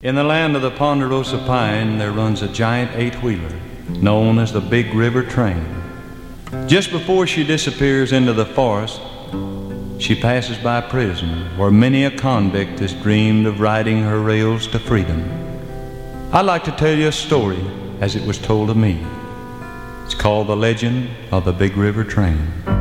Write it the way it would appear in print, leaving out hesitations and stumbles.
In the land of the Ponderosa Pine, there runs a giant eight-wheeler known as the Big River Train. Just before she disappears into the forest, she passes by a prison where many a convict has dreamed of riding her rails to freedom. I'd like to tell you a story as it was told to me. It's called The Legend of the Big River Train.